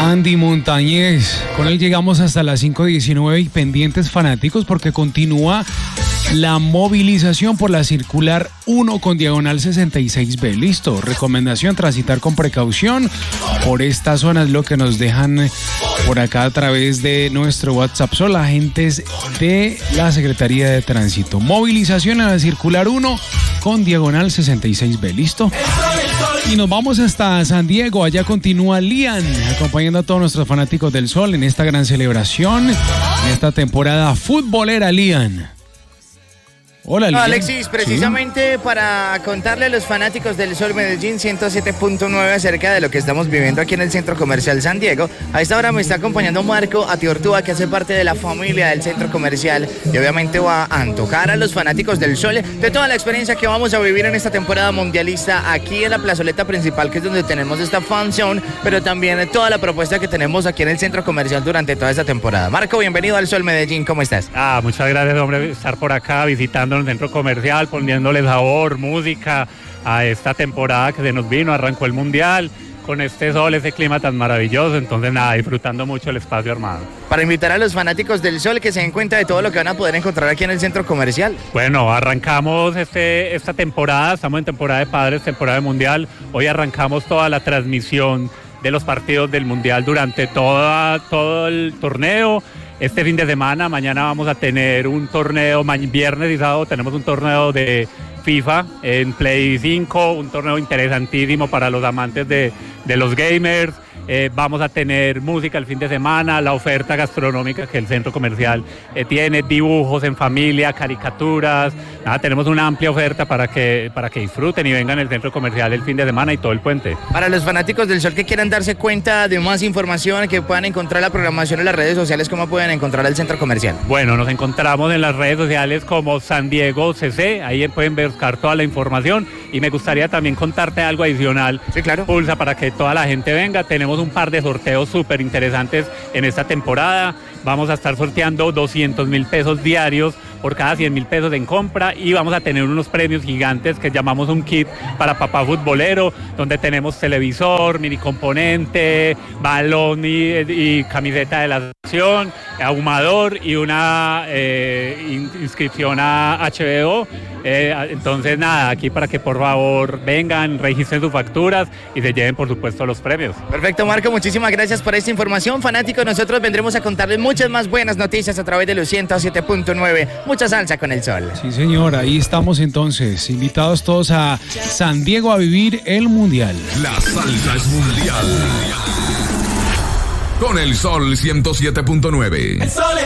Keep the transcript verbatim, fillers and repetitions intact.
Andy Montañez. Con él llegamos hasta las cinco diecinueve y pendientes fanáticos porque continúa la movilización por la circular uno con diagonal sesenta y seis B. Listo, recomendación, transitar con precaución por esta zona, es lo que nos dejan por acá a través de nuestro WhatsApp. Son agentes de la Secretaría de Tránsito. Movilización en la circular uno con diagonal sesenta y seis B. Listo. Y nos vamos hasta San Diego. Allá continúa Lian acompañando a todos nuestros fanáticos del sol en esta gran celebración, en esta temporada futbolera. Lian. Hola, no, Alexis, precisamente ¿sí? para contarle a los fanáticos del Sol Medellín ciento siete punto nueve acerca de lo que estamos viviendo aquí en el Centro Comercial San Diego. A esta hora me está acompañando Marco Atiortúa, que hace parte de la familia del Centro Comercial y obviamente va a antojar a los fanáticos del Sol de toda la experiencia que vamos a vivir en esta temporada mundialista aquí en la plazoleta principal, que es donde tenemos esta fan zone, pero también toda la propuesta que tenemos aquí en el Centro Comercial durante toda esta temporada. Marco, bienvenido al Sol Medellín, ¿cómo estás? Ah, muchas gracias, hombre, estar por acá visitando el centro comercial, poniéndole sabor, música a esta temporada que se nos vino, arrancó el mundial con este sol, ese clima tan maravilloso, entonces nada, disfrutando mucho el espacio armado. Para invitar a los fanáticos del Sol que se den cuenta de todo lo que van a poder encontrar aquí en el centro comercial. Bueno, arrancamos este, esta temporada, estamos en temporada de padres, temporada de mundial, hoy arrancamos toda la transmisión de los partidos del mundial durante toda, todo el torneo. Este fin de semana, mañana vamos a tener un torneo, viernes y sábado tenemos un torneo de FIFA en Play cinco, un torneo interesantísimo para los amantes de, de los gamers. Eh, vamos a tener música el fin de semana, la oferta gastronómica que el centro comercial eh, tiene, dibujos en familia, caricaturas, nada, tenemos una amplia oferta para que, para que disfruten y vengan al centro comercial el fin de semana y todo el puente. Para los fanáticos del Sol que quieran darse cuenta de más información, que puedan encontrar la programación en las redes sociales, ¿cómo pueden encontrar el centro comercial? Bueno, nos encontramos en las redes sociales como San Diego C C, ahí pueden buscar toda la información y me gustaría también contarte algo adicional. Sí, claro. Pulsa, para que toda la gente venga, tenemos un par de sorteos súper interesantes en esta temporada. Vamos a estar sorteando doscientos mil pesos diarios por cada cien mil pesos en compra y vamos a tener unos premios gigantes que llamamos un kit para papá futbolero, donde tenemos televisor, mini componente, balón y, y camiseta de la selección, ahumador y una eh, inscripción a H B O. Eh, entonces nada, aquí para que por favor vengan, registren sus facturas y se lleven por supuesto los premios. Perfecto, Marco, muchísimas gracias por esta información. Fanáticos, nosotros vendremos a contarles muchas más buenas noticias a través de los ciento siete punto nueve. Mucha salsa con el sol. Sí, señor, ahí estamos entonces, invitados todos a San Diego a vivir el mundial. La salsa es mundial. Con el Sol ciento siete punto nueve. El sol es